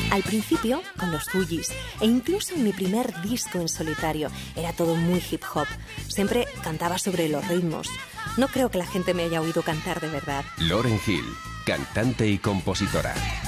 Al principio, con los Fugees, e incluso en mi primer disco en solitario, era todo muy hip hop. Siempre cantaba sobre los ritmos. No creo que la gente me haya oído cantar de verdad. Lauryn Hill, cantante y compositora.